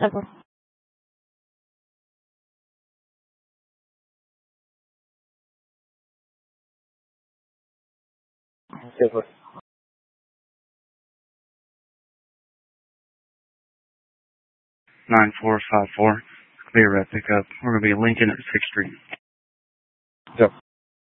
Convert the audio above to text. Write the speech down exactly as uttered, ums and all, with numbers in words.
Over. Over. nine four five four. Clear red pickup. We're going to be Lincoln at sixth Street. Yep.